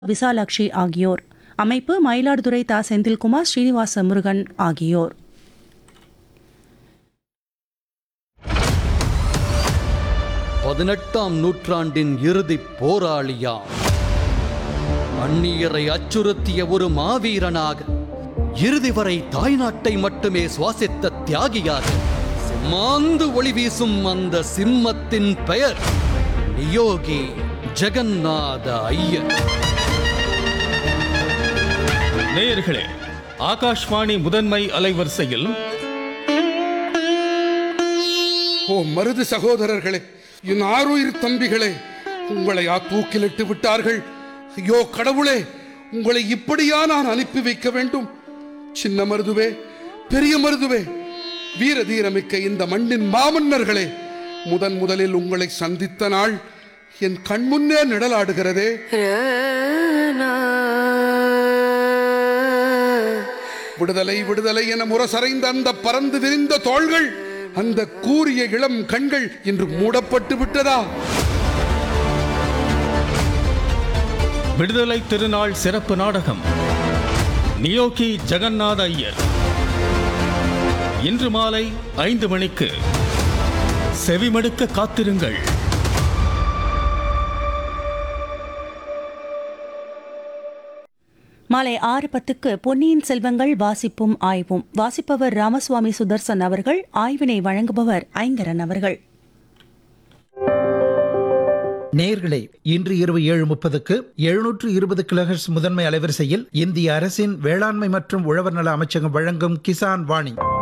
விசாலாட்சி ஆகியோர். அமைப்பு மயிலாடுதுறை தா. செந்தில்குமார், ஸ்ரீனிவாச முருகன் ஆகியோர். பதினெட்டாம் நூற்றாண்டின் இறுதிப் போராளியாம், அந்நியரை அச்சுறுத்திய ஒரு மாவீரனாக, இறுதி வரை தாய்நாட்டை மட்டுமே சுவாசித்த தியாகியாக, சிம்மாந்து ஒளி வீசும் அந்த சிம்மத்தின் பெயர் நியோகி ஜெகநாத ஐயர். நேயர்களே, ஆகாஷ்வாணி முதன்மை அலைவரிசையில் ஓ மருது சகோதரர்களே, என் ஆருயிர் தம்பிகளே, உங்களை தூக்கிலிட்டு விட்டார்கள். ஐயோ கடவுளே, உங்களை இப்படியா நான் அனுப்பி வைக்க வேண்டும்? சின்ன மருதுவே, பெரிய மருதுவே, வீர தீரமிக்க இந்த மண்ணின் மாமன்னர்களே, முதலில் உங்களை சந்தித்த நாள் என் கண்முன்னே நிழலாடுகிறதே. விடுதலை விடுதலை என முரசறைந்த அந்த பறந்து விரிந்த தோள்கள், அந்த கூரிய இளம் கண்கள் இன்று மூடப்பட்டு விட்டதா? விடுதலை திருநாள் சிறப்பு நாடகம் நியோகி ஜெகநாத ஐயர் இன்று மாலை 5 மணிக்கு. செவிமடுக்க காத்திருங்கள். மாலை 6:10 பொன்னியின் செல்வங்கள் வாசிப்பும் ஆய்வும். வாசிப்பவர் ராமசுவாமி சுதர்சன் அவர்கள். ஆய்வினை வழங்குபவர் ஐங்கரன் அவர்கள். நேயர்களே, இன்று இரவு 7:30க்கு 720 கிலோஹெர்ட்ஸ் முதன்மை அலைவரிசையில் இந்திய அரசின் வேளாண்மை மற்றும் உழவர் நல அமைச்சகம் வழங்கும் கிசான் வாணி.